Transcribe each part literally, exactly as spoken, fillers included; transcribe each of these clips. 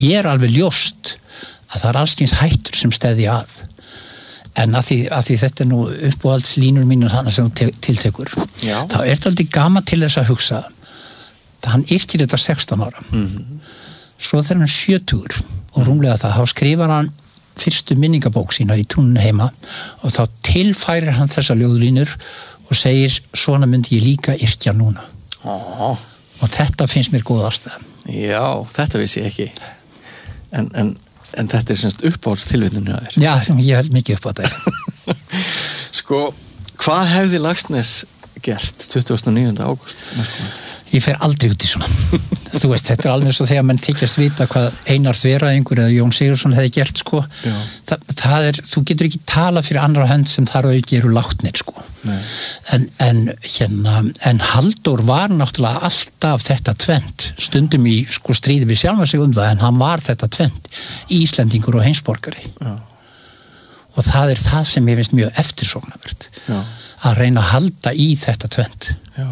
ég er alveg ljóst að það er allskyns hættur sem steðji að en að því, að því þetta er nú uppáhaldslínur mínur hana sem te- tiltekur Já. þá er þetta aldrei gaman til þess að hugsa það hann yrkir þetta sextán ára Mhm. svo þegar hann sjötugur og rúmlega það, þá skrifar hann fyrstu minningabók sína í túninu heima og þá tilfærir hann þessa ljóðlínur og segir, svona myndi ég líka yrkja núna Ó, og þetta finnst mér góð ástæða já, þetta vissi ég ekki en, en, en þetta er semst uppáhaldstilvitnun hjá þér já, ég held mikið upp á þetta Sko, hvað hefði Laxness gert tuttugasta og níunda ágúst næstkomandi? ég fer aldrei út í svona þú veist, þetta er alveg svo þegar mann þykjast vita hvað Einar Þveraðingur eða Jón Sigurðsson hefði gert sko Já. Þa, það er, þú getur ekki tala fyrir annara hönd sem þar og ekki eru látnir sko en, en hérna en Halldór var náttúrulega alltaf þetta tvent, stundum í sko stríði við sjálfa sig um það, en hann var þetta tvent, Íslendingur og heimsborgari Já. og það er það sem ég finnst mjög eftirsóknarvert Já. að reyna að halda í þetta tvent Já.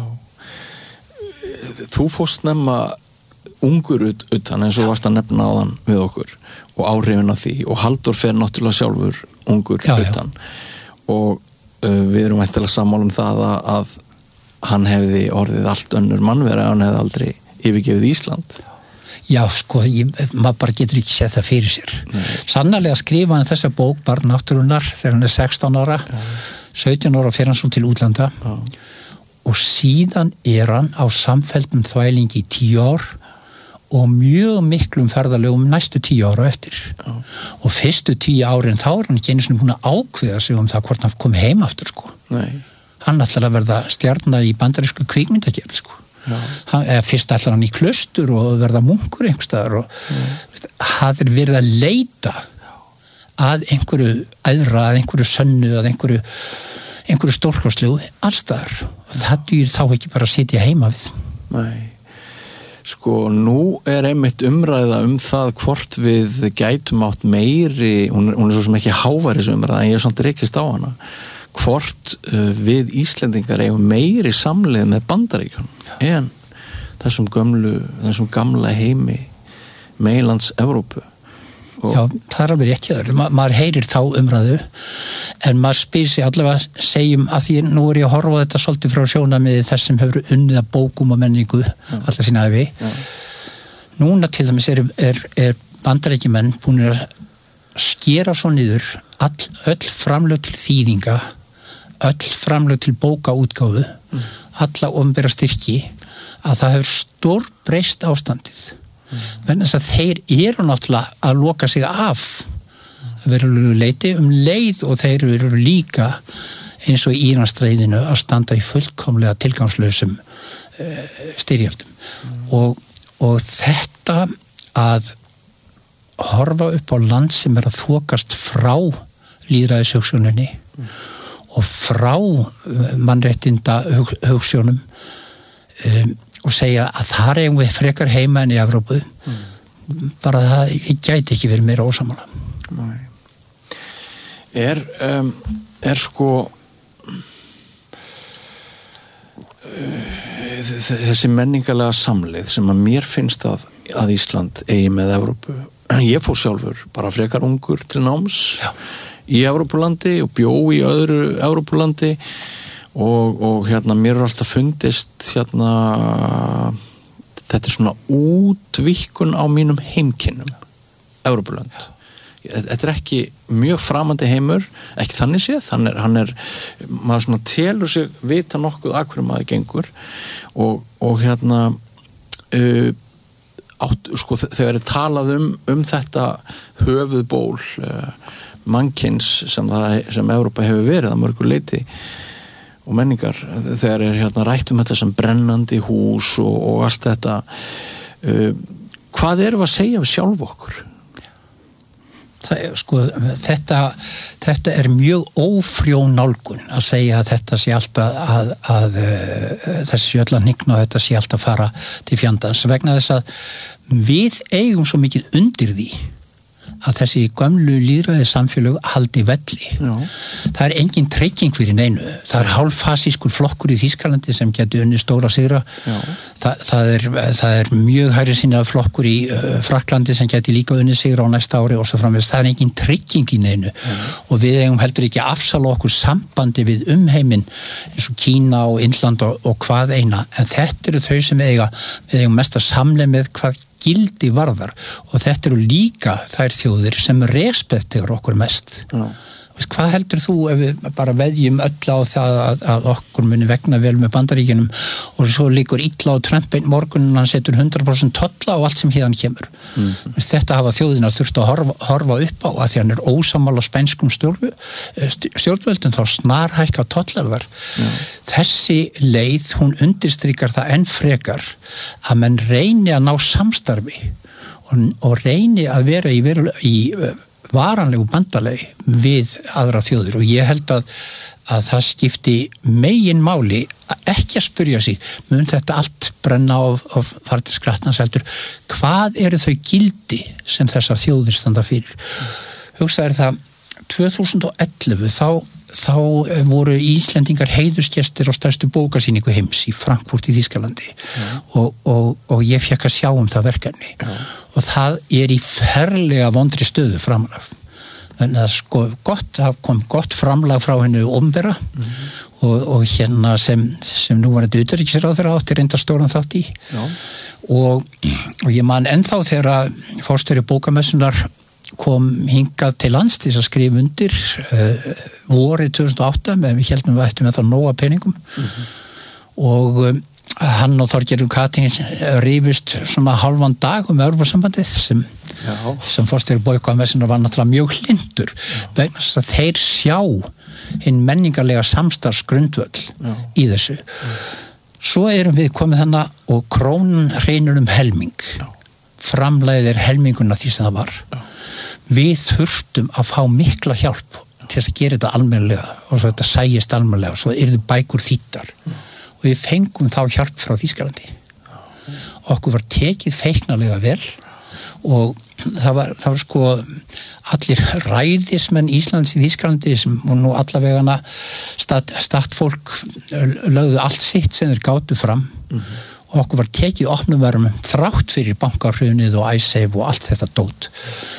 Þú fórst nefna ungur ut, utan eins og varst að nefna áðan við okkur og áhrifin af því og Halldór fer náttúrulega sjálfur ungur Já, já. utan og uh, við erum ættilega sammála um það að, að hann hefði orðið allt önnur mannvera ef hann hefði aldrei yfirgefið Ísland Já, sko, ég, maður bara getur ekki séð það fyrir sér. Nei. Sannarlega skrifaði hann þessa bók Barn náttúrunnar þegar hann er sextán ára, ja. sautján ára fer hann svo til útlanda ja. og síðan er hann á samfelldum þvælingi í tíu ár og mjög miklum ferðalögum næstu tíu ára eftir. Ja. Og fyrstu tíu árin þá er hann ekki einu sinni búin að ákveða sig um það hvort hann kom heim aftur, sko. Nei. Hann ætlar að verða stjarna í bandarísku kvikmyndagerð, sko. Hann, eða fyrst ætlar hann í klaustur og verða munkur einhverstaðar og mm. það er verið að leita að einhverju æðra, að einhverju sönnu, að einhverju einhverju stórkostlegu allstaðar og það dýr þá ekki bara að sitja heima við. Nei. Sko, nú er einmitt umræða um það hvort við gætum átt meiri, hún er, hún er svo sem ekki háværis umræða, en ég er samt rekist á hana, hvort uh, við Íslendingar eigum meiri samleið með Bandaríkjunum en þessum gömlu, þessum gamla heimi meginlands Evrópu. Og Já, það er alveg ekki það. Ma maður heyrir þá umræðu en maður spyr sig allavega segjum að því nú er ég að horfa á þetta svolítið frá sjónarmiði þess sem hefur unnið að bókum og menningu alltaf sína ævi. Já. Núna til dæmis er, er, er Bandaríkjumenn búin að skera svo niður all, öll framlög til þýðinga, öll framlög til bókaútgáfu, mm. alla opinbera styrki að það hefur stór breyst ástandið. Vegna þess að þeir eru náttúrulega að loka sig af verulegu leiti um leið og þeir eru líka eins og í Íransstríðinu að standa í fullkomlega tilgangslausum uh, styrjöldum mm. og, og þetta að horfa upp á land sem er að þokast frá lýðræðishugsjóninni mm. og frá mannréttinda hug, hugsjónum um og segja að það er við frekar heima en í Evrópu mm. bara það gæti ekki verið meira ósamála. Nei. Er, um, er sko uh, þessi menningarlega samleið sem að mér finnst að, að Ísland eigi með Evrópu. Ég fór sjálfur bara frekar ungur til náms Já. Í Evrópulandi og bjó í öðru Evrópulandi Og, og hérna mér er alltaf fundist hérna þetta er svona útvíkkun á mínum heimkynnum Evrópulönd þetta er ekki mjög framandi heimur ekki þannig séð, hann er, hann er maður svona telur sig vita nokkuð að hverju maður gengur og, og hérna uh, átt, sko, þegar er talað um, um þetta höfuðból uh, mannkyns sem, það, sem Evrópa hefur verið að mörgu leyti og menningar, þegar er hérna rætt um þetta sem brennandi hús og, og allt þetta uh, hvað erum við að segja við sjálf okkur? Það, sko, þetta, þetta er mjög ófrjón nálgun að segja að þetta sé alltaf að, að, að þessi sé öll að hnigna og þetta sé alltaf að fara til fjandans vegna þess að við eigum svo mikið undir því að þessi gömlu lýðræðissamfélög haldi velli. Já. Það er engin trygging fyrir neinu. Það er hálffasískur flokkur í Þýskalandi sem getur unni stóra sigra. Þa, það, er, það er mjög hægri sinna flokkur í uh, Frakklandi sem getur líka unni sigra á næsta ári og svo framvegis. Það er engin trygging í neinu. Já. Og við eigum heldur ekki afsala okkur sambandi við umheiminn eins og Kína og Indland og, og hvað eina. En þetta eru þau sem eiga, við eigum mest að samleið með hvað gildi varðar og þetta eru líka þær þjóðir sem respekterar okkur mest. Já. Veist, hvað heldur þú ef við bara veðjum öll á það að, að okkur muni vegna vel með Bandaríkjunum og svo líkur illa á Trump einn morgun hann setur hundrað prósent tolla á allt sem hérðan kemur. Mm-hmm. Veist, þetta hafa þjóðina þurft að horfa, horfa upp á að því hann er ósammála spænskum stjórn, stjórnvöldum þá snarhækka tollarðar. Mm. Þessi leið, hún undirstrykar það enn frekar að menn reyni að ná samstarfi og, og reyni að vera í, veru, í varanlegu bandalegi við aðra þjóðir og ég held að, að það skipti megin máli ekki að spyrja sig, mun þetta allt brenna á, á farti skratnans heldur, hvað eru þau gildi sem þessar þjóðir standa fyrir? Mm. Hugsaðu það, tvö þúsund og ellefu þá þá voru Íslendingar heiðursgestir á stærstu bókasýningu heims í Frankfurt í Þýskalandi ja. og, og, og ég fekk að sjá um það verkefni ja. og það er í ferlega vondri stöðu framanaf. Þannig að sko gott, það kom gott framlag frá hennu opinbera mm. og, og hérna sem, sem nú var þetta utanríkisráðherra átti reynda stóran þátt í ja. og, og ég man ennþá þegar forstjóri bókamessunar kom hingað til lands til að skrifa undir uh, vorið tvö þúsund og átta með við heldum við ættum með það nóga peningum mm-hmm. og um, hann og Þorgerður Katrín rífust svona hálfan dag um Evrópusambandið sem, sem forstjóri bókamessunar var náttúrulega mjög hlindur vegna þess að þeir sjá hinn menningarlega samstarfsgrundvöll Já. Í þessu. Já. Svo erum við komið þannig og krónan hreinur um helming. Já. Framlagið er helminguna því sem það var. Já. Við þurftum að fá mikla hjálp til að gera þetta almennilega og svo þetta sæjist almennilega og svo yrðu bækur þýddar mm. og við fengum þá hjálp frá Þýskalandi. Mm. Okkur var tekið feiknarlega vel og það var, það var sko allir ræðismenn Íslands í Þýskalandi sem og nú allavegana stat, statfólk lögðu allt sitt sem þeir gátu fram mm. og okkur var tekið opnum verðum þrátt fyrir bankarhrunið og IceSave og allt þetta dót.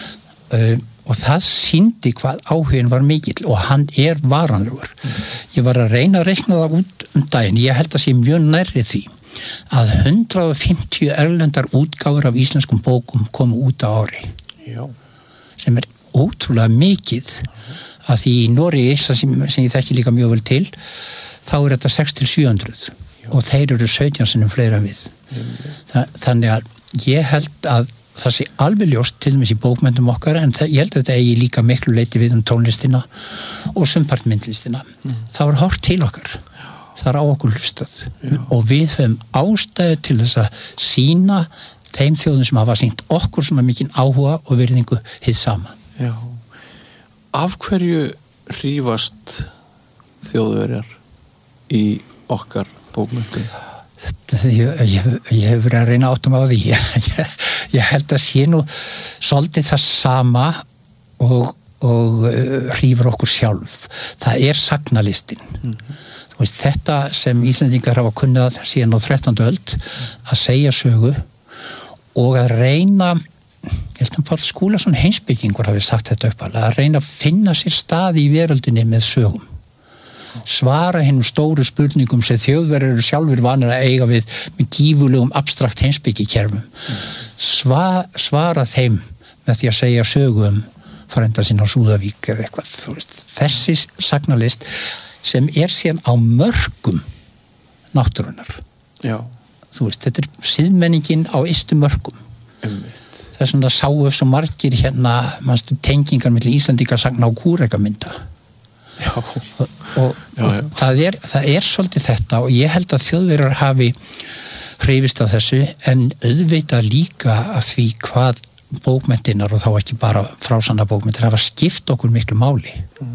Uh, og það sýndi hvað áhugin var mikill og hann er varanlegur. Mm. Ég var að reyna að reikna það út um daginn, ég held að sé mjög nærri því að hundrað og fimmtíu erlendar útgáfur af íslenskum bókum komu út á ári. Já. Sem er ótrúlega mikið að því í Noregi sem, sem ég þekki líka mjög vel til þá er þetta sex til sjö hundruð Já. Og þeir eru sautján sinnum fleira en við. Þa, þannig að ég held að það sé alveg ljóst til dæmis í bókmenntum okkar en það, ég held að þetta eigi líka miklu leyti við um tónlistina og sumpart myndlistina. Mm. Það var horft til okkar. Það er á okkur hlustað Já. Og við höfum ástæðu til þess að sýna þeim þjóðum sem hafa sýnt okkur svona mikinn áhuga og virðingu hið sama. Já. Af hverju hrífast þjóðverjar í okkar bókmenntum? Ég, ég, ég hef verið að reyna áttum á því ég, ég, ég held að sé nú svolítið það sama og, og uh, hrífur okkur sjálf það er sagnalistin mm-hmm. Þú veist, þetta sem Íslendingar hafa kunnað síðan á þrettándu öld að segja sögu og að reyna ég held að Páll Skúlason heimspekingur hafi sagt þetta upp að reyna að finna sér stað í veröldinni með sögum svara hennum stóru spurningum sem þjóðverjar eru sjálfur vanir að eiga við með gífurlegum abstrakt heimspekikerfum mm. Sva, svara þeim með því að segja sögu um frænda sinna á Súðavík eða eitthvað þú veist, þessi sagnalist sem er síðan á mörkum náttúrunnar Já. Þú veist, þetta er siðmenningin á ystu mörkum Einmitt. Þess vegna sáu svo margir hérna manstu tengingar milli Íslandingasagna og kúrekamynda Já. og, og, já, já. og það, er, það er svolítið þetta og ég held að þjóðverjar hafi hreyfist af þessu en auðvitað líka af því hvað bókmenntinar og þá ekki bara frásanna bókmenntir hafa skipt okkur miklu máli mm.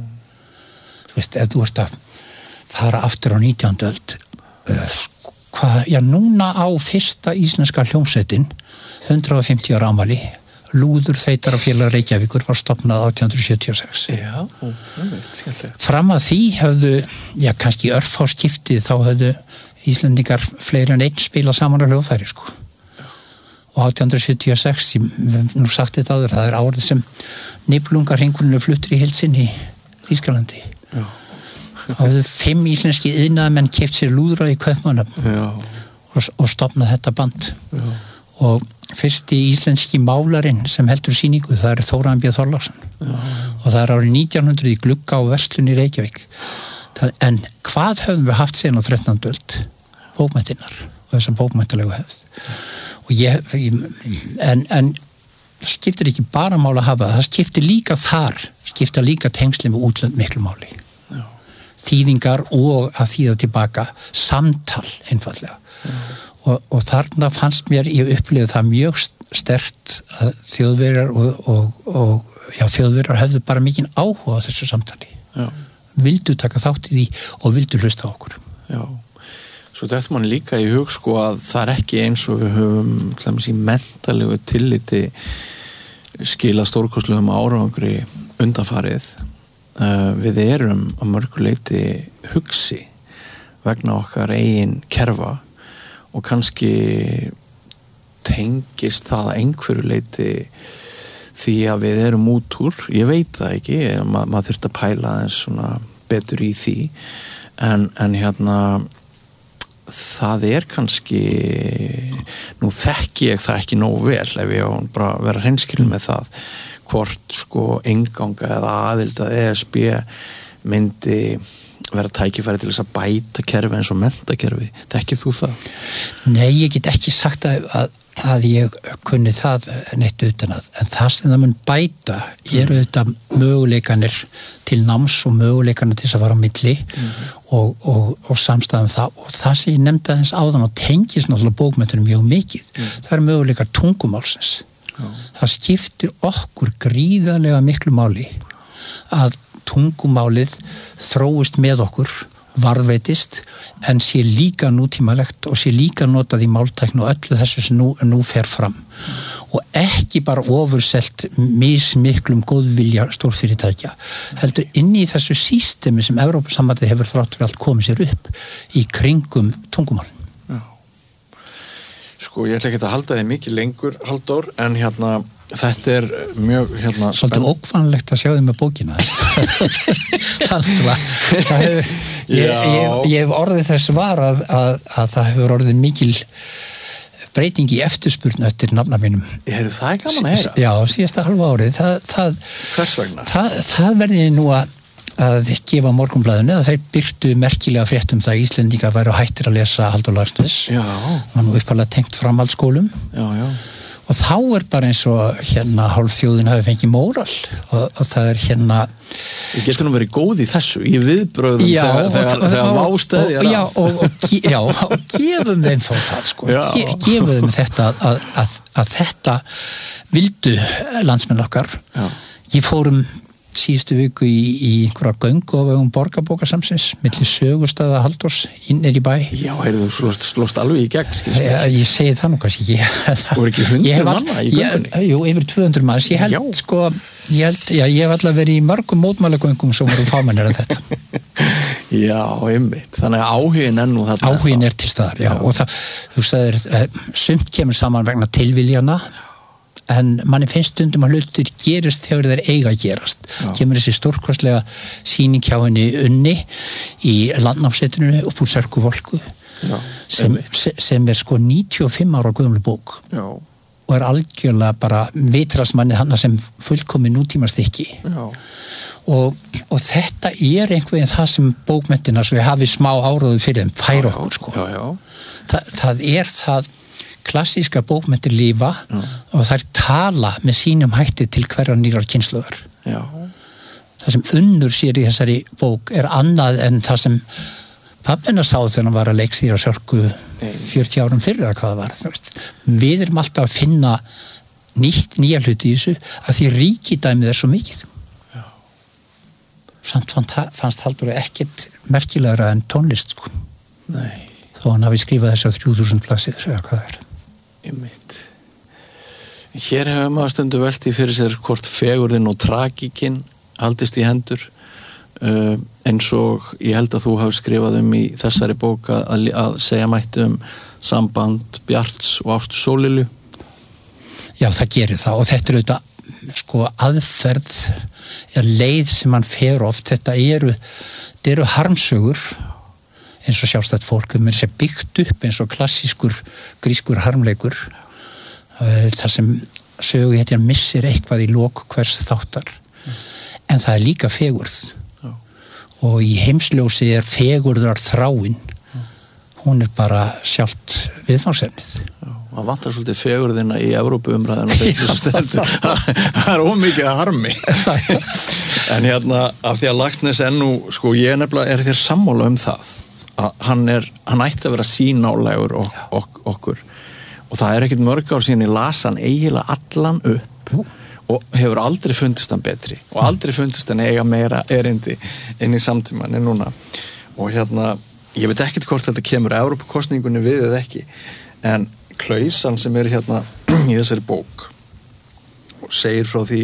Þú veist, ef þú ert að fara aftur á nítjándu öld uh, hvað, já núna á fyrsta íslenska hljómsveitin hundrað og fimmtíu ára afmæli Lúður Þeitarafélag Reykjavíkur var stofnað átján hundruð sjötíu og sex. Já, það veit, skemmtilegt. Fram að því höfðu, já kannski örfá skiptið, þá höfðu Íslendingar fleiri en einn spilað saman á hljóðfæri, sko. Og átján hundruð sjötíu og sex, ég hef nú sagt þetta áður, það er árið sem Niflungarhringurinn fluttur í heild sinn í Þýskalandi. Já. Það höfðu fimm íslenski iðnaðarmenn keypt sér lúðra í Kaupmannahöfn og, og stofnað þetta band. Já. Og fyrsti íslenski málarinn sem heldur sýningu, það er Þórarin B. Þorláksson. Já. Og það er árið nítján hundruð í Glugga og Verslun í Reykjavík. Það, en hvað höfum við haft síðan á þrettándu öld? Bókmenntinnar og þessar bókmenntalegu hefð. Og ég, en, en það skiptir ekki bara máli að hafa, það skiptir líka þar, skiptir líka tengsli með útlönd miklu máli. Já. Þýðingar og að þýða tilbaka, samtal einfallega. Og, og þarna fannst mér, ég upplifði það mjög sterkt að þjóðverjar og, og, og já, þjóðverjar hefðu bara mikinn áhuga á þessu samtali. Já. Vildu taka þátt í því og vildu hlusta á okkur. Já. Svo þetta mann líka í hug sko að það er ekki eins og við höfum hlæmis í mentalegu tilliti skila stórkostlegum árangri undanfarið. Uh, við erum að mörgu leyti hugsi vegna okkar eigin kerfa og kannski tengist það að einhverju leyti því að við erum út úr, ég veit það ekki, Ma, maður þurft að pæla eins svona betur í því en, en hérna það er kannski nú þekki ég það ekki nógu vel ef ég á bara vera hreinskilin með það hvort sko enganga eða aðild að E S B myndi vera tækifæri til þess að bæta kerfi eins og menntakerfi, þekkir þú það? Nei, ég get ekki sagt að, að, að ég kunni það neitt utan að, en það sem það mun bæta eru þetta möguleikanir til náms og möguleikanir til þess að fara á milli mm-hmm. og, og, og samstæðum það og það sem ég nefndi aðeins áðan og tengis náttúrulega bókmenntunum mjög mikið mm. það eru möguleikar tungumálsins Já. Það skiptir okkur gríðarlega miklu máli að tungumálið þróist með okkur, varðveitist en sé líka nútímalegt og sé líka notað í máltækni og öllu þessu sem nú, nú fer fram og ekki bara ofurselt mismiklum góðvilja stórfyrirtækja heldur inn í þessu sístemi sem Evrópusambandið hefur þrátt fyrir allt komið sér upp í kringum tungumálin. Sko, ég ætla ekki að halda þig mikið lengur, Halldór, en hérna, þetta er mjög, hérna, spenn... Svolítið ókvanlegt að sjá þig með bókina. Þannig að ég, ég, ég hef orðið þess var að, að, að það hefur orðið mikil breyting í eftirspurn eftir nafna mínum. Er það gaman að heyra? Já, síðasta halva árið. Það, það, Hvers vegna? Það, það verði nú að að gefa Morgunblaðinu að þeir byrtu merkilega fréttum það að Íslendingar væru hættir að lesa Halldór Laxness og nú uppalega tengt framhaldsskólum já, já. og þá er bara eins og hérna hálfþjóðin hafi fengið móral og, og það er hérna Ég getur nú verið góð í þessu í viðbröðum já, þegar, þegar, þegar vástæði er að og, og, já, og gefum þeim þó það sko Ge, gefum þeim þetta að, að, að þetta vildu landsmenn okkar já. Ég fórum síðustu viku í, í einhverja göngu á vegum borgarbókasamsins milli sögustöða Halldórs innir í bæ Já, heyrðu þú slóst, slóst alveg í gegn ég, ég segi það nú kannski ég, voru ekki hundruð manna í göngunni? Ég, jú, yfir tvö hundruð manns ég held já. sko, ég held, já, ég hef alltaf verið í mörgum mótmælagöngum sem voru fámennir af þetta Já, einmitt, þannig að áhugin er nú þarna áhugin er til staðar, já, já. og það, þú sagðir, sumt kemur saman vegna tilviljana en manni finnst stundum að hlutir gerist þegar þeir eiga að gerast Já. Kemur þessi stórkostlega sýning hjá henni Unni í landnámssetrinu upp úr Sörkuvolku sem, sem er sko níutíu og fimm ára gömlu bók Já. Og er algjörlega bara vitrasmannið hana sem fullkomi nútímastykki og, og þetta er einhvern það sem bókmenntina svo við hafi smá áráðu fyrir þeim færa okkur sko Já, já. Þa, það er það klassískar bókmenntir lífa Já. Og þær tala með sínum hætti til hverjar nýrar kynslóðar. Já. Það sem unnur sér í þessari bók er annað en það sem pappina sá þegar hann var að leikstýra Sörku fjörutíu árum fyrir að hvað það var. Veist, við erum alltaf að finna nýtt nýja hluti í þessu að því ríkidæmið er svo mikið. Já. Samt fannst Halldór ekkert merkilegra en tónlist sko. Nei. Þó hann hafi skrifað þessi á þrjú þúsund blaðsíður eða hvað það er. Einmitt. Hér hefur maður stundu velti fyrir sér hvort fegurðin og tragíkin haldist í hendur uh, eins og ég held að þú hafur skrifað um í þessari bók að, að segja mætti um samband Bjarts og Ástu Sólilju. Já, það gerir það og þetta er auðvitað sko aðferð er leið sem hann fer oft, þetta eru þetta eru harmsögur eins og sjálfstætt fólk um er sér byggt upp eins og klassískur grískur harmleikur þar sem sögu hetjan missir eitthvað í lok hvers þáttar mm. en það er líka fegurð oh. og í heimsljósi er fegurðar þráin mm. hún er bara sjálft viðfangsefnið oh. Það vantar svolítið fegurðina í Evrópuumræðinu það er ómikið að harmi en hérna af því að Laxness ennú, sko ég nefnilega er þér sammála um það að hann er, hann ætti að vera sínálegur ok, ok, okkur og það er ekkert mörg ár síðan ég las hann eiginlega allan upp Jú. Og hefur aldrei fundist hann betri og aldrei fundist hann eiga meira erindi inn í samtíman en núna og hérna, ég veit ekkert hvort þetta kemur Evrópukosningunni við eða ekki en Klausan sem er hérna í þessari bók og segir frá því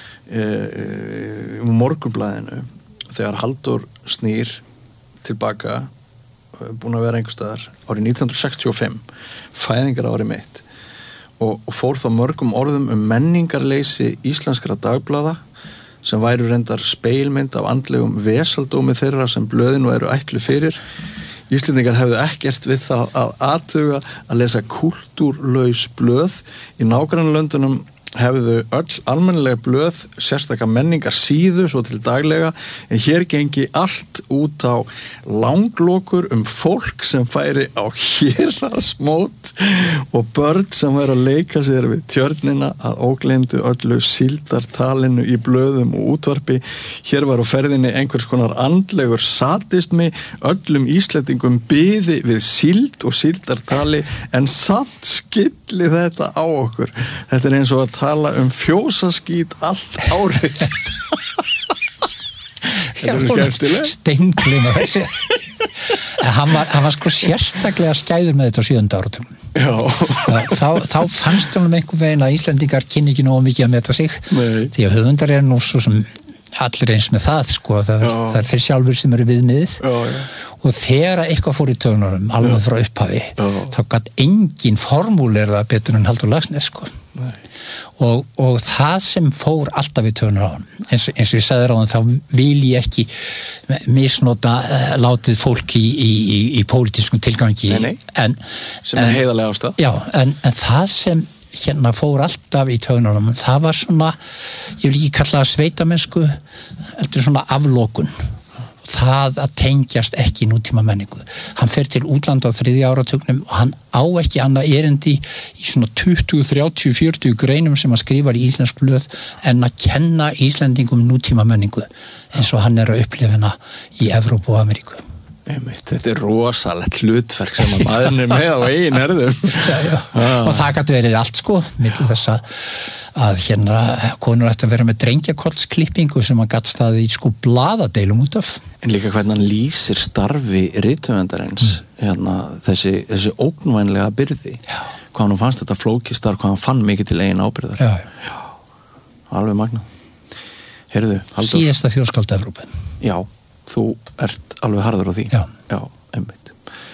um Morgunblaðinu þegar Halldór snýr tilbaka búin að vera einhvers staðar árið nítján hundruð sextíu og fimm fæðingar árið mitt og, og fór þá mörgum orðum um menningarleysi íslenskra dagblaða sem væru reyndar speilmynd af andlegum vesaldómi þeirra sem blöðinu eru ætlu fyrir Íslendingar hefðu ekkert við það að athuga að lesa kultúrlaus blöð í nágrannalöndunum hefðu öll almennilega blöð sérstaka menningar síðu svo til daglega en hér gengi allt út á langlokur um fólk sem færi á héraðsmót og börn sem væri að leika sér við tjörnina að ógleymdu öllu síldartalinu í blöðum og útvarpi hér var á ferðinni einhvers konar andlegur sadismi öllum Íslendingum biði við síld og síldartali en samt skilli þetta á okkur þetta er eins og að tala um fjósaskít allt árið þetta er skemmtileg steinglima þessi en hann var, hann var sko sérstaklega skæður með þetta á sjöunda áratugum þá, þá fannst hann um einhver veginn að Íslendingar kynni ekki nógu mikið að meta sig Nei. Því að höfundar er nú svo sem allir eins með það sko það, það er þeir sjálfur sem eru viðmiðið já, já. Og þegar eitthvað fór í tögunarum alveg frá upphafi já. Þá gat engin formúlir það betur en Halldór Laxness sko og, og það sem fór alltaf í tögunar á hann eins, eins og ég sagði ráðan þá vil ég ekki misnota uh, látið fólk í, í, í, í pólitískum tilgangi nei, nei. En, sem er heiðarlega ástæð já, en, en það sem hérna fór alltaf í tögunum það var svona, ég vil ekki kalla það sveitamennsku, þetta er svona aflokun það að tengjast ekki nútíma menningu hann fer til útlanda á þriðja áratugnum og hann á ekki annað erindi í svona tuttugu, þrjátíu, fjörutíu greinum sem hann skrifar í íslensk blöð en að kenna Íslendingum nútíma menningu eins og hann er að upplifina í Evrópu og Ameríku Einmitt, þetta er rosalegt hlutverk sem að maðurinn er með á eigin erðum já, já. Ah. Og það gæti verið allt sko millir þess að, að hérna konur ætti að vera með drengjakollsklippingu sem að gæti staði í sko blaðadeilum út af en líka hvernig hann lýsir starfi rithöfundarins mm. hérna, þessi, þessi ógnvænlega byrði já. Hvað hann fannst þetta flókistar hvað hann fann mikið til eigin ábyrðar já. Já. Alveg magnað Heyrðu, Halldór síðasta þjóðskáld Evrópu já þú ert alveg harður á því já, já einmitt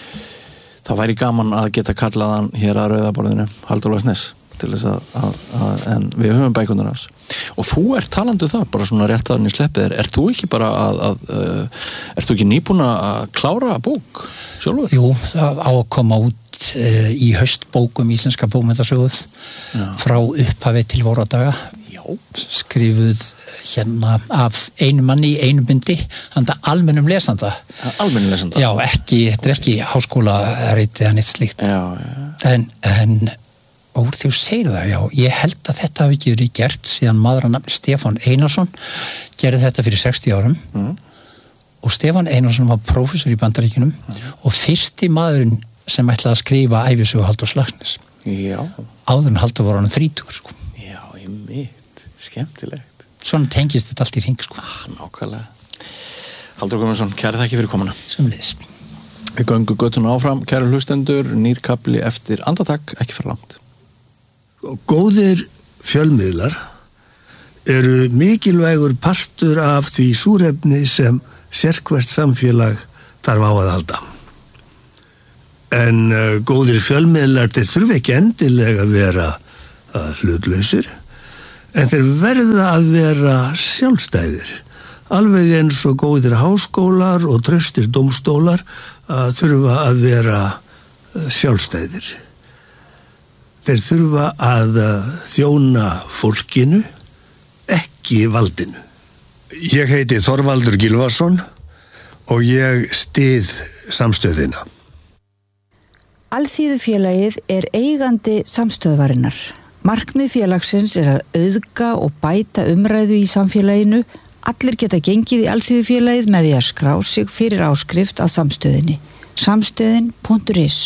það væri gaman að geta kallað hann hér að rauðaborðinu Halldór Laxness til þess að, að, að en við höfum bækundur hans og þú ert talandu það bara svona rétt að hann í sleppið er ert þú ekki bara að, að uh, ert þú ekki nýbúin að klára bók sjálfur? Jú, það á að koma út uh, í haustbókum íslenska bókmenntasöguð frá upphafi til voradaga skrifuð hérna af einu manni í einu bindi handa almennum lesanda almennum lesanda? Já, ekki, þetta er ekki háskólaritið en eitt slíkt já, já. en, en og úr því að segja það, já, ég held að þetta hafi ekki verið gert síðan maður að nafni Stefán Einarsson gerði þetta fyrir sextíu árum mm. og Stefán Einarsson var prófessor í Bandaríkjunum mm. og fyrsti maðurinn sem ætlaði að skrifa ævisögu Halldórs Laxness áður en Halldór var hann þrítugur sko. Já, ég mitt skemmtilegt. Svona tengist þetta allt í hring sko. Ah, nákvæmlega. Halldór Guðmundsson, kæri þakki fyrir komuna. Sömuleiðis. Við göngum göttuna áfram, kæru hlustendur, nýr kafli eftir andartak, ekki fyrir langt. Góðir fjölmiðlar eru mikilvægur partur af því súrefni sem sérhvert samfélag þarf á að halda. En uh, góðir fjölmiðlar, þeir þurfa ekki endilega að vera uh, hlutlausir, en þeir verða að vera sjálfstæðir. Alveg eins og góðir háskólar og traustir dómstólar uh, þurfa að vera uh, sjálfstæðir. Þeir þurfa að uh, þjóna fólkinu, ekki valdinu. Ég heiti Þorvaldur Gylfason og ég styð samstöðina. Alþýðufélagið er eigandi samstöðvarinnar. Markmið félagsins er að auðga og bæta umræðu í samfélaginu. Allir geta gengið í Alþýðufélagið með því að skrá sig fyrir áskrift að samstöðinni. samstöðin punktur is.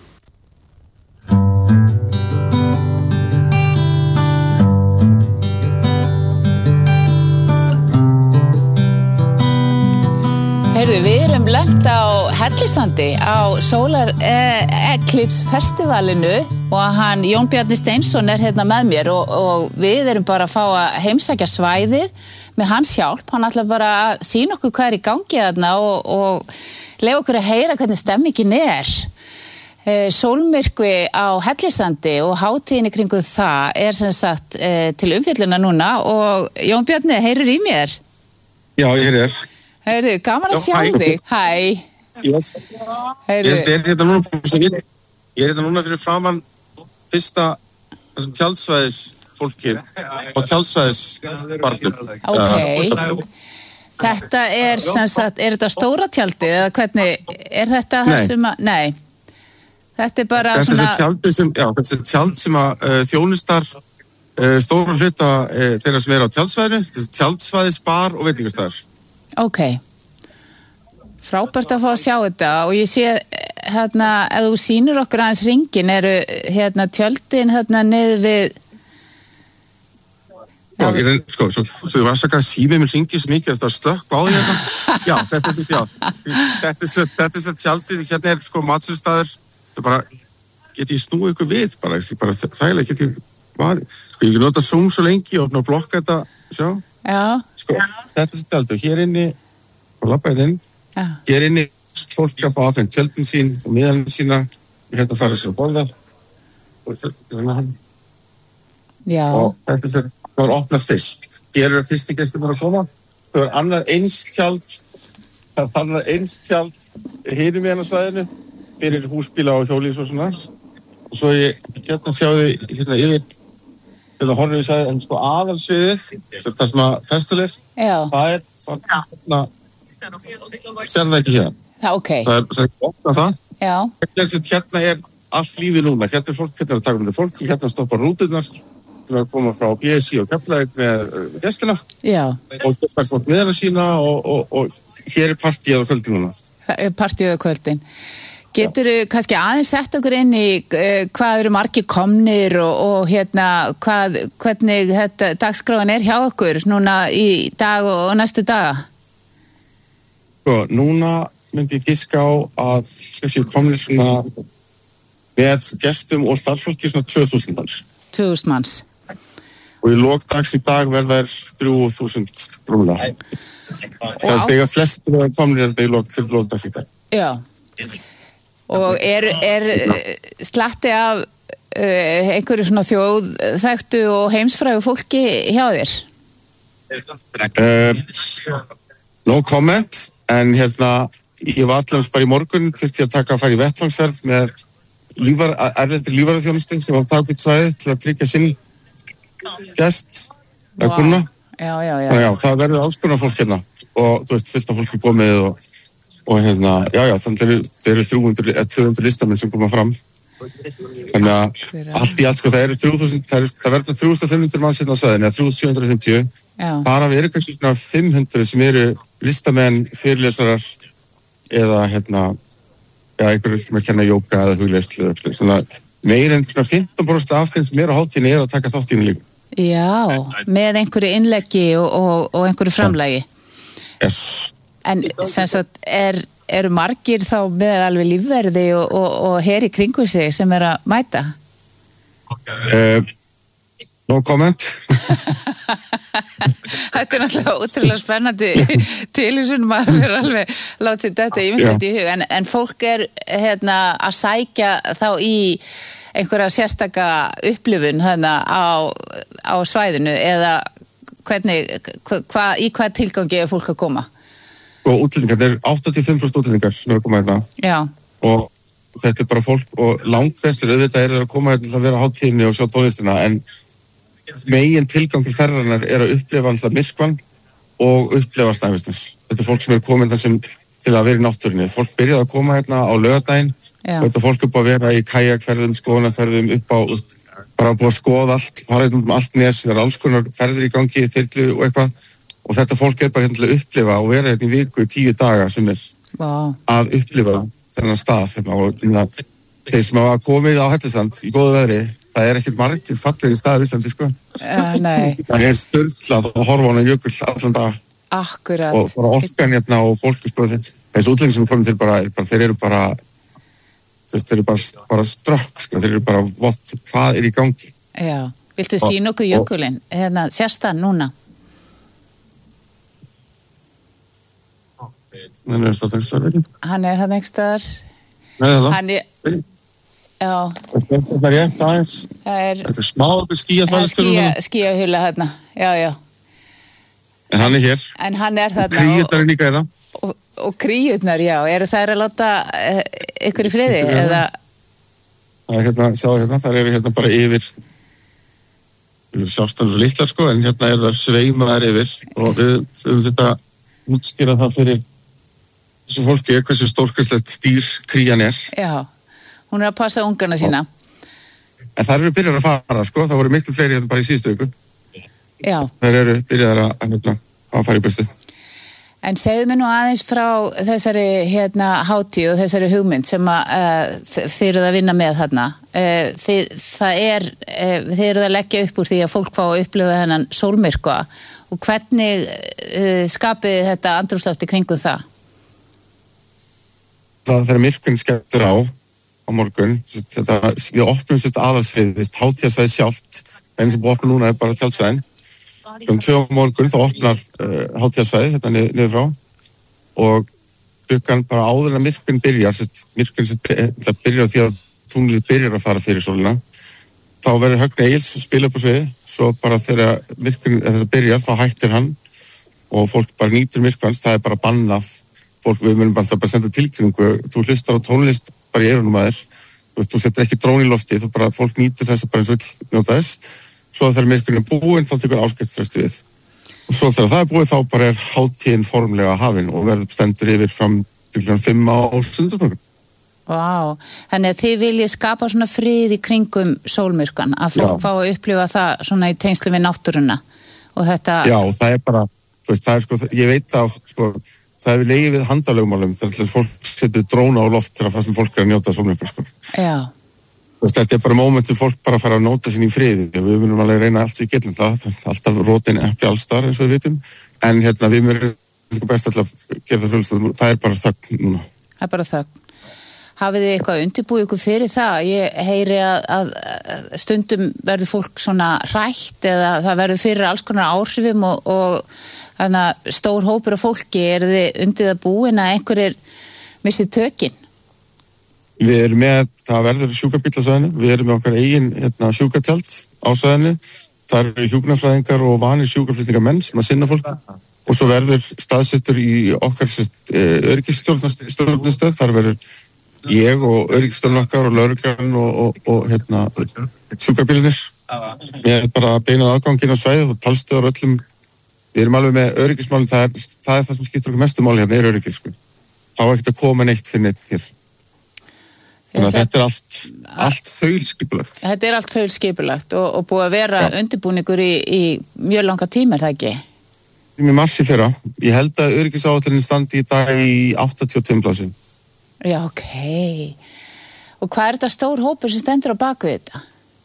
Heyrðu, við erum lent á Hellisandi á Solar Eclipse festivalinu og hann Jón Bjarni Steinsson er hérna með mér og, og við erum bara að fá að heimsækja svæðið með hans hjálp. Hann ætlar bara að sýna okkur hvað er í gangi þarna og, og leyfa okkur að heyra hvernig stemmingin er. E, sólmyrkvi á Hellisandi og hátíðin í kringum það er sem sagt e, til umfjölluna núna og Jón Bjarni, heyrir í mér? Já, ég heyrir. Heyrðu, gaman að sjá þig. Hæ. Yes. Heyrðu. Ég er hérna núna, ég er hérna núna fyrir framan fyrsta þessum tjaldsvæðis fólki og tjaldsvæðis barnum. Ok. Þetta er sem sagt, er þetta stóra tjaldið eða hvernig, er þetta það sem að, nei. Þetta er bara þetta svona... Þetta er tjaldið sem, já, þetta er tjald sem að uh, þjónustar uh, stóra hluta uh, þeirra sem er á tjaldsvæðinu. Þetta er tjaldsvæðis bar og veitingastæðar. Ok, frábært að fá að sjá þetta og ég sé hérna, ef þú sýnir okkur aðeins hringin, eru hérna tjöldin hérna niður við... Já, ég er, sko, svo, svo þú var að saka að símið mér hringi svo mikið að það stökk á því hérna. Já, þetta er svo, já, þetta er svo, þetta er svo tjaldið, hérna er sko matsöðustæður, það bara, geti ég snúið ykkur við, bara, bara þægilega, geti ég, var, sko, ég ekki nota Zoom svo lengi og opna og blokka þetta, sjá. Já. Sko, þetta er svo tjaldið, hér inni, og labbaðið inn, já. Hér inni, fólk að fá aðfengt tjöldin sín og miðalinn sína, hérna fara sér að borða, og já. Og þetta er svo, það var opnað fyrst. Hér eru fyrsti gestirnir að koma. Það var annar eins tjald, það var annar eins tjald hinum í hennar svæðinu, fyrir húsbíla og hjólís og svona. Og svo ég, hérna sjáðu, hérna yfir, hérna horfum við svæðið, en sko aðalsviðið, það sem að festulist, það er, hérna, sér það ekki hérna. Það, ok. Það er, það er opnað það. Já. Hérna er allt lífið núna, hérna er fólk, hérna er að taka um þetta fólki, hérna stoppar rúturnar, hérna að koma frá B S I og Keflavík með gestina. Já. Og það fær fólk miðana sína og, og, og hér er partíð á kvöldin núna. Það er partíð á kvöldin. Getur þú kannski aðeins sett okkur inn í uh, hvað eru margir komnir og, og hérna hvað, hvernig þetta, dagskráin er hjá okkur núna í dag og, og næstu daga? Svo, núna myndi ég giska á að þessi komnir svona með gestum og starfsfólki svona tvö þúsund manns. tvö þúsund manns. Og í lok dags í dag verða þær þrjú þúsund brúna. Það er stega flestir að komnir þetta í lok, fyrir lok dags í dag. Já. Og er, er slatti af uh, einhverju svona þjóð þekktu og heimsfrægu fólki hjá þér? Uh, no comment, en hérna ég var allavega bara í morgun þurfti ég að taka að fara í vettvangsferð með lífar, erlendir lífaraþjónustin sem var takið svæðið til að tryggja sinn gest að kunna. Já, já, já. Þannig já, það verður alls konar fólk hérna og þú veist, fullt af fólki komið og og hérna, já, já, þannig eru, eru þrjú hundruð eða tvö hundruð listamenn sem koma fram. Þannig að allt í allt, sko, það eru þrjú þúsund, það, er, það verður þrjú þúsund fimm hundruð manns hérna á svæðinu, eða þrjú þúsund sjö hundruð fimmtíu. Þar af eru kannski svona fimm hundruð sem eru listamenn, fyrirlesarar eða, hérna, já, einhverjum sem að kenna jóga eða hugleyslu. Svona meir en svona fimmtán prósent af þeim sem eru á hátíðinni eru að taka þátt í henni líka. Já, með einhverju innleggi og, og, og einhverju framlagi. Yes. En sem sagt, er, eru margir þá með alveg lífverði og, og, og her í kringu sig sem er að mæta? Uh, No comment. Þetta er náttúrulega ótrúlega spennandi tilhugsun, maður verður alveg látið þetta ímyndilegt í hug, en, en fólk er hérna að sækja þá í einhverja sérstaka upplifun hérna á, á svæðinu eða hvernig, hva, í hvað tilgangi er fólk að koma? Og útlendingar, þetta er áttatíu og fimm prósent útlendingar sem er að koma hérna. Já. Og þetta er bara fólk, og langflestir auðvitað eru að koma hérna til að vera á hátíðinni og sjá tónlistina, en megin tilgangur ferðarnar er að upplifa alltaf myrkvann og upplifa Snæfellsnes. Þetta er fólk sem er komin þar sem til að vera í náttúrunni. Fólk byrjaði að koma hérna á laugardaginn og þetta fólk upp að vera í kajakferðum, skoðunarferðum, upp á, bara að búið að skoða allt, fara um allt nes, það er alls konar ferðir í gangi, þyrlu og eitthvað, og þetta fólk er bara hérna til að upplifa og vera hérna í viku í tíu daga sem er wow. að upplifa þennan stað hérna, og þeir sem hafa komið á Hellisand í góðu veðri, það er ekkert margir fallegir staðar í Íslandi, sko. Uh, nei. Það er sturlað að horfa á hana jökull allan dag. Akkurat. Og bara orkan hérna og fólki, sko, þessi útlendingar sem komið til bara, bara, þeir eru bara, þeir eru bara, bara strökk, sko, þeir eru bara, what, hvað er í gangi? Já, viltu sína okkur jökullin, hérna, sérst það núna? Hann er það ekki stöður. Hann er hann ekki stöður. Nei, það. Hann er... Já. Það er rétt aðeins. Það er... Þetta er smá skíafæðistöru. Skía, skíahula þarna, já, já. En hann er hér. En hann er þarna. Kríurnar er líka hérna. Og, og kríurnar, já. Eru þær að láta uh, ykkur í friði, eða? Það er hérna, sjáðu hérna, þær eru hérna bara yfir, sjálfstæðan svo litlar, sko, en hérna er það sveimaðar yfir og við þurfum þetta útskýra það fyrir þessu fólki, hversu stórkastlegt dýr krían er. Já. Hún er að passa ungarna sína. En þær eru byrjar að fara, sko. Það voru miklu fleiri hérna bara í síðustu viku. Já. Þær eru byrjar að, að, að fara í burtu. En segðu mér nú aðeins frá þessari hérna, hátíð og þessari hugmynd sem að, uh, þið eruð að vinna með þarna. Uh, þið, það er, uh, þið eruð að leggja upp úr því að fólk fá að upplifa þennan sólmyrkva. Og hvernig uh, skapið þetta andrúmslofti kringum það? Það þegar myrkvinn skellur á á morgun, þetta, við opnum sérst aðalsvið, hátíðasvæði sjálft, en sem búið opna núna er bara tjaldsvæðin. Um tvö á morgun þá opnar uh, hátíðasvæði, þetta nið, niður frá, og klukkan bara áður en að myrkvinn byrjar, sérst, myrkvinn sérst byrjar því að tunglið byrjar að fara fyrir sólina, þá verður Högni Egils að spila upp á sviði, svo bara þegar myrkvinn þetta byrjar, þá hættir hann, og fólk bara nýtur myrkvans, það er bara bannað, fólk, við munum bara, bara senda tilkynningu, þú hlustar á tónlist bara í eyrunum að þér, þú, þú setur ekki drón í lofti, þú bara, fólk nýtur þess að bara eins og vill njóta þess, svo þegar myrkurinn er búinn, þá tekur áskiptfresti við. Og svo þegar það er búið, þá bara er hátíðin formlega hafin og verður stendur yfir fram til klukkan fimm á sunnudagsmorgun. Vá, þannig að þið viljið skapa svona frið í kringum sólmyrkan, að fólk Já. Fá að upplifa það svona í tengslu við náttúruna og þetta... Já, það er bara, þú veist, það er sko, ég veit það, sko, það er við legið við handalögmálum þegar fólk setur dróna á loft til að það sem fólk er að njóta sólmyrkva, sko. Já. Þetta er bara móment sem fólk bara fara að nóta sín í friði. Við munum alveg reyna allt við getum það, alltaf rótin ekki allstar eins og við vitum, en hérna við munum best alltaf gera það frölst, það er bara þögn núna. Það er bara þögn. Hafið þið eitthvað undirbúið ykkur fyrir það? Ég heyri að, að stundum verður fólk svona hrætt eða það verður fyrir alls konar áhrifum og, og hana, stór hópur af fólki, er þið undir það búin að einhverjir missið tökin? Við erum með, það verður sjúkrabíll á svæðinu, við erum með okkar eigin hérna, sjúkratjald á svæðinu, það eru hjúkrunarfræðingar og vanir sjúkraflutningamenn sem að sinna fólk og svo verður staðsettur í okkar öryggisstjórnastöð, þar verður ég og öryggisstjórn okkar og lögreglan og, og, og hérna, sjúkrabílunir með bara beinað aðganginn á svæðið og talstöður öllum, við erum alveg með öryggismálum, það er það, er það sem skiptir okkur mestu máli hérna, er öryggis, sko. Þá er ekkert að koma neitt fyrir neitt hér. Þannig að þetta er allt, allt þaulskipulagt. Þetta er allt þaulskipulagt og, og búið að vera ja. Undirbúningur í, í mjög langa tíma, er það ekki? Í mars í fyrra. Ég held að öryggisáætlunin standi í dag í áttatíu og tvö plásum. Já, ok. Og hvað er þetta stór hópur sem stendur á bakvið þetta?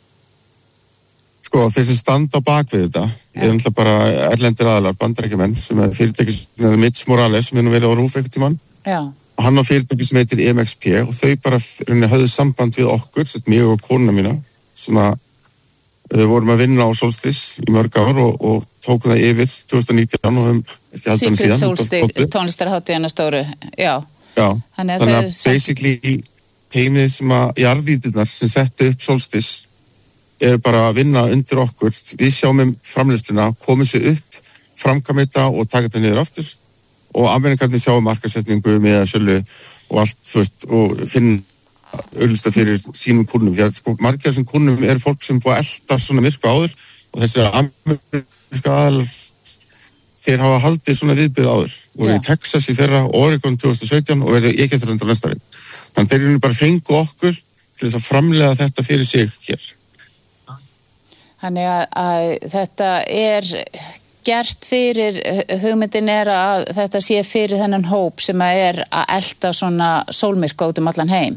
Sko, þeir sem standa á bakvið þetta, ja. Er náttúrulega bara erlendir aðalar, bandarækjumenn, sem er fyrirtæki sem er Mitch Morales, sem er nú verið á Rúf einhvern tímann. Já. Hann á fyrirtæki sem heitir M X P og þau bara höfðu samband við okkur, sett mig og konuna mína, sem að Við vorum að vinna á Solstice í mörg ár og, og tókum það yfir tvö þúsund og nítján og höfum ekki haldið hann síðan. Secret Solstice, tónlistarhátíðina stóru, já. Já, þannig að, að, að basically teimið sem að jarðvíturnar sem settu upp Solstice er bara að vinna undir okkur. Við sjáum um framleiðsluna, komum sér upp, framkvæma þetta og taka þetta niður aftur og Amerikarnir sjáum markasetningu með sölu og allt, þú veist, og finna auðlista fyrir sínum kúnnum. Því að sko, margir sem kúnnum er fólk sem búið að elda svona myrkva áður og þessi ameríska aðal þeir hafa haldið svona viðbyggð áður. Voru í Texas í fyrra, Oregon tvö þúsund og sautján og verður ekki eftir enda næsta ári. Þannig þeir eru bara fengu okkur til þess að framleiða þetta fyrir sig hér. Þannig að, að þetta er gert fyrir, hugmyndin er að þetta sé fyrir þennan hóp sem að er að elda svona sólmyrkva út um allan heim.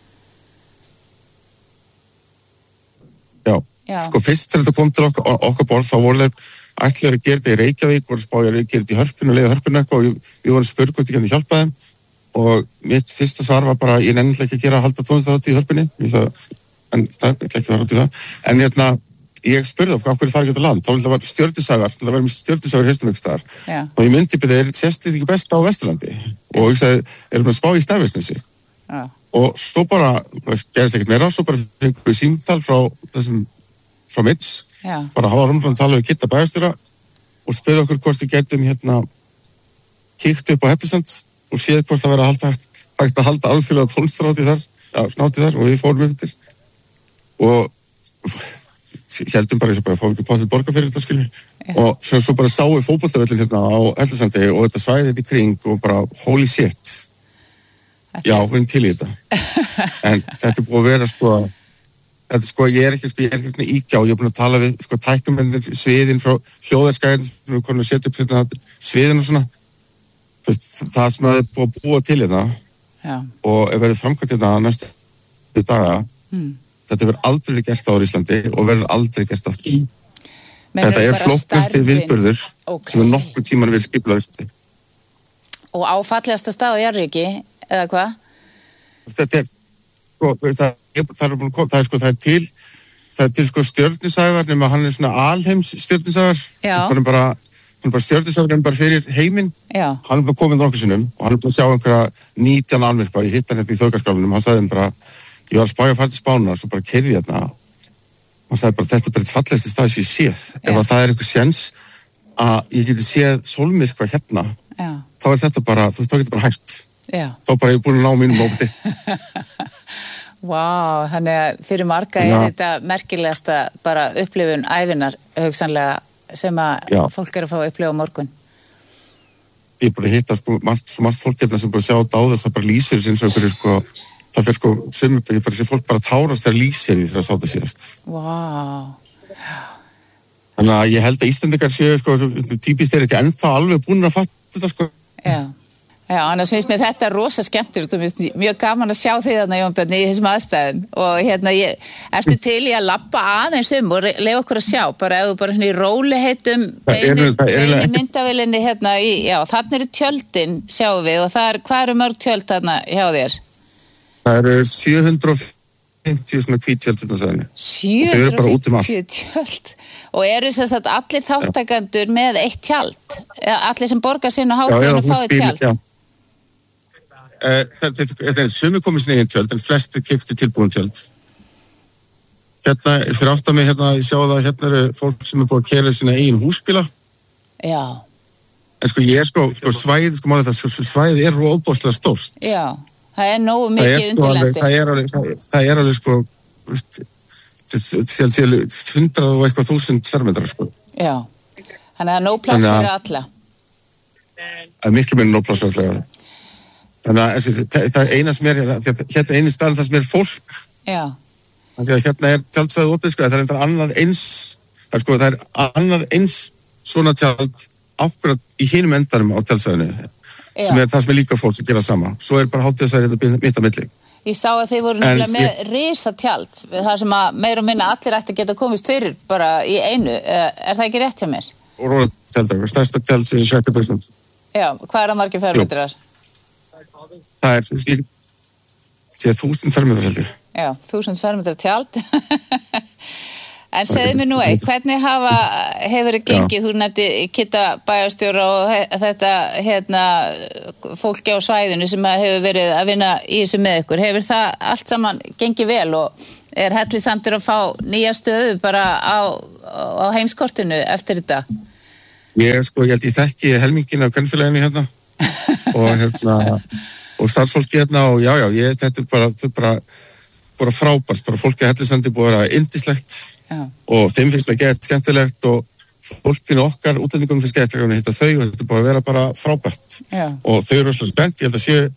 Já, Já. Sko fyrst þegar þetta kom til okkar, okkar borð þá voru þeir ætlaður að gera þetta í Reykjavík voru spáðir að gera þetta í Hörpunu, leiða Hörpunu eitthvað og við, við vorum spurð hvort ég gæti hjálpa þeim og mitt fyrsta svar var bara ég nenni ekki að gera að halda tónlistarhátíð í Hörpunni en það, ég ætla ekki að vera út í það en hérna, ég spurði okkur hvað það ekki út á land, þá var stjörnusagar það var með stjörnusagar í haustum ykkur staðar og ég myndi byrja, er sérstið ekki best á Vesturlandi og ég sagði, erum við að spá í Snæfellsnesi Já. Og svo bara, gerðist ekkert meira svo bara fengum við símtal frá þessum frá Mitts, bara hafa rumlan tala við Kitta bæjarstjóra og spurði okkur hvort við getum hérna kíkt upp á Hellisand og séð hvort það verið að halda hægt að halda alþjóðlega tónlistarhátíð þar, já, snátíð þar og við fórum upp til og heldum bara, ég svo bara fórum ekki pátið borga fyrir þetta skilur yeah. og svo, svo bara sáu fótboltavöllin hérna á Hellisandi og þetta svæði þetta í kring og bara holy shit þetta... já, við erum til í þetta en þetta er búið að vera sko þetta sko, ég er ekki, sko, ég er ekki ígjá ég er búin að tala við, sko, tæknumennir sviðin frá hljóðarskæðin sem við konum að setja upp hérna sviðin og svona Veist, það sem það er búið að búa til þetta Já. Og er verið framkvæmt þetta næstu daga mm. þetta verður aldrei gert á Íslandi og verður aldrei gert aftur Men þetta er flóknasti viðburður okay. sem er nokkuð tíman við skipulaðist og áfallegasta stað á jarðríki eða hvað? Þetta er sko, það er, það er, það er, sko, það er til það er til sko stjörnusagar nema hann er svona alheims stjörnusagar hann er bara hann er bara stjörnusagur bara fyrir heiminn Já. Hann er bara komið nokkuð sinnum og hann er bara að sjá einhverja nítján almyrkva ég hitt hann hérna í þjóðgarðskálanum hann sagði hann bara ég var að spája að fara til Spánar svo bara keyrði hérna hann sagði bara þetta er bara eitt fallegasti stað sem ég séð Já. Ef að það er eitthvað séns að ég geti séð sólmyrkva hérna Já. Þá er þetta bara þú veist þá getur bara hægt Já. Þá bara ég er búin að ná mínum móti Vá, wow, þannig að fyrir marga er þetta merkilegasta bara upplifun ævinar hugsanlega sem að Já. Fólk er að fá að upplifa morgun. Ég er bara að hitta sko, margt, svo margt fólk hérna sem bara sjá þetta áður, það bara lýsir þessi eins og einhverju sko, það fyrir sko, sem ég bara sé fólk bara tárast þegar lýsir því þegar það sá þetta síðast. Vá. Wow. Þannig að ég held að Íslendingar séu sko, típist er ekki ennþá alveg búin að fatta þetta sko. Já. Já, annars finnst mér þetta rosa skemmtilegt og finnst mjög gaman að sjá þig þarna Jón Bjarni í þessum aðstæðum og hérna, ég, ertu til í að labba aðeins um og leiða okkur að sjá, bara ef þú bara hérna í róliheitum beini myndavélinni hérna í, já, þarna eru tjöldin, sjáum við, og það er, hvað eru mörg tjöld þarna hjá þér? Það eru sjö hundruð og fimmtíu svona hvít tjöld þarna sæðinu. sjö hundruð og fimmtíu tjöld? Og eru þess að allir þáttakandur með eitt tjald? Allir sem borgar sinna hátíðin að fá eitt tjald? Já. Þetta er sumi komið sinni eigin tjöld en flesti keyptu tilbúin tjöld hérna, fyrir aftan mig hérna, ég sjá það að hérna eru fólk sem er búið að keyra sína eigin húsbíla Já En sko ég er sko, sko svæðið sko málið það, svæðið er óbáslega stórt Já, það er nógu mikið undirlendi Það er alveg, það, það er alveg sko hundrað og eitthvað þúsund fermetrar sko Já, þannig að það er nóg pláss fyrir alla Það er miklu meira nóg pláss fyrir alla Þannig að það eina sem er, hérna er eini staðan það sem er fólk. Já. Þannig að hérna er tjaldsvæðið opið, sko, það er einhver annar eins, það er sko, það er annar eins svona tjald ákveðat í hinum endanum á tjaldsvæðinu, Já. Sem er það sem er líka fólk sem gera sama. Svo er bara hátíðasvæðið þetta mitt á milli. Ég sá að þeir voru nefnilega með ég... risa tjald, það sem að meira og minna allir ætti að geta komist fyrir bara í einu. Er það ekki rétt hjá mér? Og róla tjald, stærsta tjald sem sjötta prósent. Já, hvað er það margir fermetrar? Það er, ég sé þúsund fermetrar heldur. Já, þúsund fermetrar tjald. En segðu mér nú eitt, hvernig hafa, hefur það gengið, þú nefndi Kitta bæjarstjóra og þetta hérna, fólki á svæðinu sem hefur verið að vinna í þessu með ykkur, hefur það allt saman gengið vel og er Hellissandur að fá nýja stöðu bara á, á heimskortinu eftir þetta? Ég sko, ég held ég þekki helmingin af kvenfélaginu hérna og hérna og starfsfólki hérna og já, já, ég, þetta er bara, þetta er bara bara frábært, bara fólki að Hellissandi búið að vera yndislegt og þeim finnst það gett skemmtilegt og fólkinu okkar, útlendingum finnst gett að hitta þau og þetta er búið að vera bara frábært Já. Og þau eru alltaf spennt, ég held að séu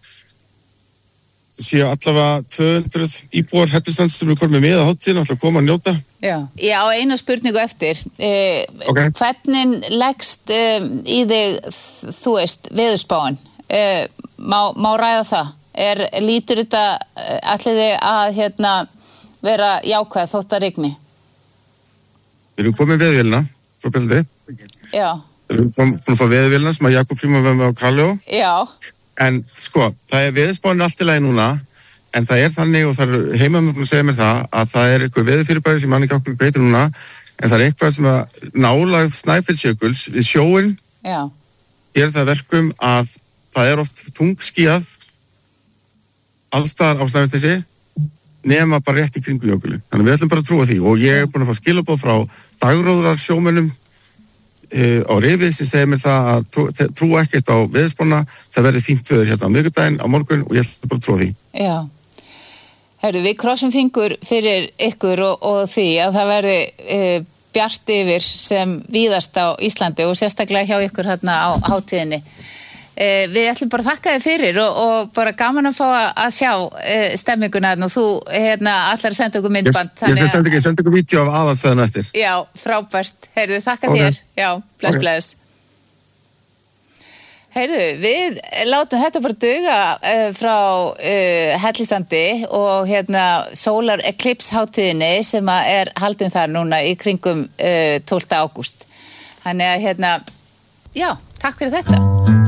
séu allavega tvö hundruð íbúar Hellissands sem eru komið með að hátíðina og ætla að koma að njóta. Já, Já eina spurningu eftir eh, okay. Hvernig leggst eh, í þig, þú veist, veðurspáin eh, má, má ræða það? Er, lítur þetta allir þið að hérna, vera jákvæð þótt að rigni? Við erum komið veðvélina frá Belldi. Já. Við erum komið að fá veðvélina sem að Jakob Fríman var með á Kaljó. Já. En sko, það er veðurspáin allt í lagi núna, en það er þannig og það er heimamöfnum að segja mér það að það er einhver veðurfyrirbæri sem mann ekki okkur hvað heitir núna, en það er eitthvað sem að nálægð Snæfellsjökuls við sjóin Já. Gerir það verkum að það er oft tungskíað allstaðar á Snæfellsnesi nema bara rétt í kringu jökulinn. Þannig við ætlum bara að trúa því og ég er búin að fá skilaboð frá dagróðrar sjómönnum e, á Rifi sem segir mér það að trú, trúa ekkert á veðurspána, það verður fínt veður hérna á miðvikudaginn á morgun og ég ætlum bara að trúa því. Já. Herru, við krossum fingur fyrir ykkur og, og því að það verði e, bjart yfir sem víðast á Íslandi og sérstaklega hjá ykkur hérna á hátíðinni. Eh, við ætlum bara að þakka þér fyrir og, og bara gaman að fá að sjá eh, stemminguna og þú hérna allar að senda okkur myndband. Ég, ég senda ekki, senda okkur vídeo af aðalstöðun eftir. Já, frábært. Heyrðu, þakka okay. þér. Já, bless, okay. bless. Heyrðu, við látum þetta bara duga uh, frá uh, Hellissandi og hérna Solar Eclipse hátíðinni sem er haldin þar núna í kringum uh, tólfta ágúst. Þannig að hérna, já, takk fyrir þetta.